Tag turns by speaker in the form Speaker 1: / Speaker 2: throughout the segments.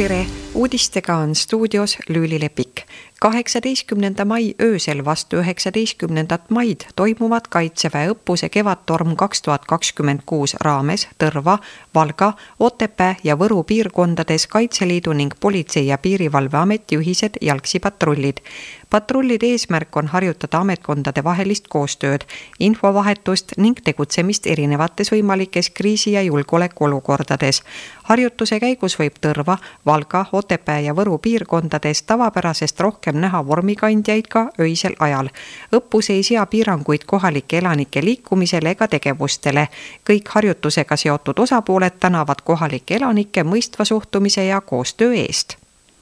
Speaker 1: Tere! Uudistega on stuudios Lüüli Lepik. 18. mai öösel vastu 19. maid toimuvad Kaitseväe õppuse Kevadtorm 2026 raames Tõrva, Valga, Otepää ja Võru piirkondades Kaitseliidu ning Politsei- ja Piirivalveameti ühised jalgsipatrullid. Patrullide eesmärk on harjutada ametkondade vahelist koostööd, infovahetust ning tegutsemist erinevates võimalikes kriisi- ja julgeolekuolukordades. Harjutuse käigus võib Tõrva, Valga, Otepää ja Võru piirkondades tavapärasest rohkem näha vormikandjaid ka öisel ajal. Õppus ei sea piiranguid kohalike elanike liikumisele ega tegevustele. Kõik harjutusega seotud osapooled tänavad kohalike elanike mõistva suhtumise ja koostöö eest.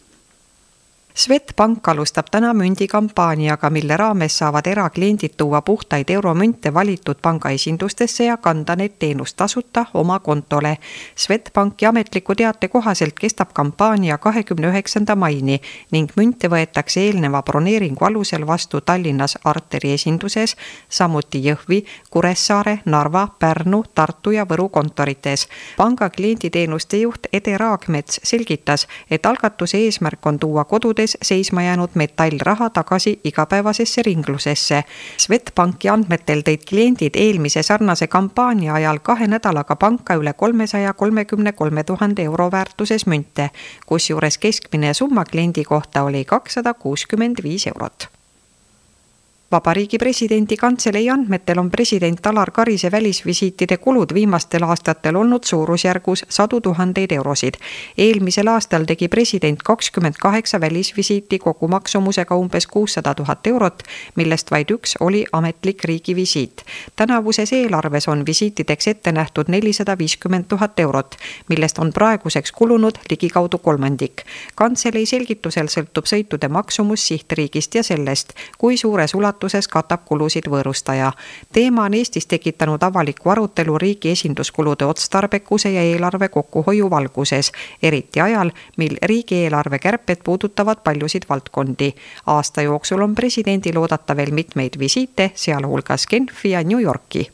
Speaker 1: Swedbank alustab täna mündikampaaniaga, mille raames saavad erakliendid tuua puhtaid euromünte valitud panga esindustesse ja kanda need teenust tasuta oma kontole. Swedbanki ametliku teate kohaselt kestab kampaania 29. maini ning münte võetakse eelneva broneeringu alusel vastu Tallinnas Arteri esinduses, samuti Jõhvi, Kuressaare, Narva, Pärnu, Tartu ja Võru kontorites. Panga klienditeenuste juht Ede Raagmets selgitas, et algatuse eesmärk on tuua kodudes seisma jäänud metallraha tagasi igapäevasesse ringlusesse. Swedbanki andmetel tõid kliendid eelmise sarnase kampaania ajal 2 nädalaga panka üle 333 000 euro väärtuses münte, kusjuures keskmine summa kliendi kohta oli 265 eurot. Vabariigi presidendi kantselei andmetel on president Alar Karise välisvisiitide kulud viimastel aastatel olnud suurusjärgus 100 000 eurosid. Eelmisel aastal tegi president 28 välisvisiiti kogumaksumusega umbes 600 000 eurot, millest vaid üks oli ametlik riigivisiit. Tänavuses eelarves on visiitideks ette nähtud 450 000 eurot, millest on praeguseks kulunud ligikaudu kolmandik. Kantselei selgitusel sõltub sõitude maksumus sihtriigist ja sellest, kui suures katab kulusid võõrustaja. Teema on Eestis tekitanud avaliku arutelu riigi esinduskulude otstarbekuse ja eelarve kokkuhoiu valguses, eriti ajal, mil riigieelarve kärped puudutavad paljusid valdkondi. Aasta jooksul on presidendil oodata veel mitmeid visiite, sealhulgas Genfi ja New Yorki.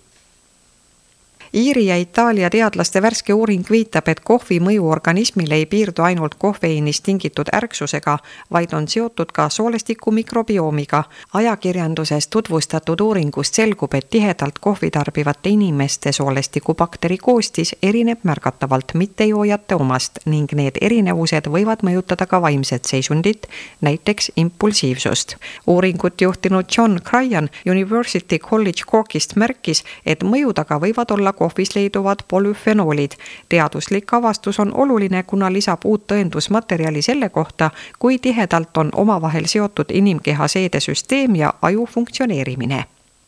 Speaker 1: Iiri ja Itaalia teadlaste värske uuring viitab, et kohvi mõju organismile ei piirdu ainult kofeiinist tingitud ärksusega, vaid on seotud ka soolestiku mikrobiomiga. Ajakirjanduses tutvustatud uuringust selgub, et tihedalt kohvi tarbivate inimeste soolestikubakteri koostis erineb märgatavalt mittejoojate omast ning need erinevused võivad mõjutada ka vaimset seisundit, näiteks impulsiivsust. Uuringut juhtinud John Cryan University College Corkist märkis, et mõjudaga võivad olla kohvis leiduvad polüfenoolid. Teaduslik avastus on oluline, kuna lisab uut tõendusmaterjali selle kohta, kui tihedalt on omavahel seotud inimkeha seedesüsteem ja aju funktsioneerimine.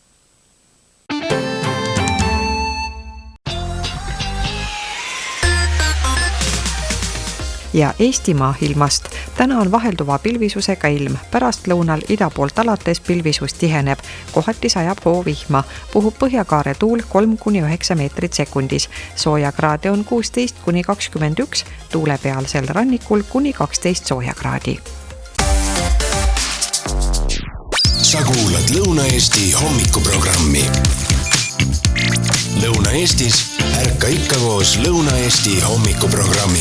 Speaker 1: Ja Eestimaa ilmast. Täna on vahelduva pilvisusega ilm. Pärastlõunal ida poolt alates pilvisus tiheneb. Kohati sajab hoovihma. Puhub põhjakaare tuul 3-9 meetrit sekundis. Soojakraade on 16-21, tuulepealsel rannikul kuni 12 soojakraadi.
Speaker 2: Sa kuulad Lõuna-Eesti hommikuprogrammi. Lõuna-Eestis ärka ikka koos Lõuna-Eesti hommikuprogrammiga.